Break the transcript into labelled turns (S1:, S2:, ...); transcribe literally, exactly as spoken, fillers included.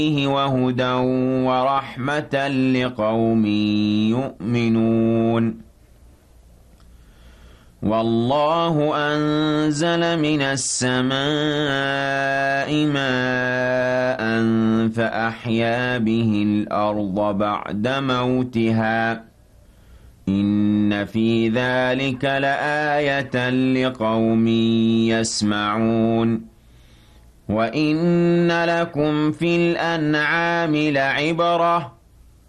S1: وهدى ورحمة لقوم يؤمنون والله أنزل من السماء ماء فأحيا به الأرض بعد موتها إن في ذلك لآية لقوم يسمعون وإن لكم في الأنعام لعبرة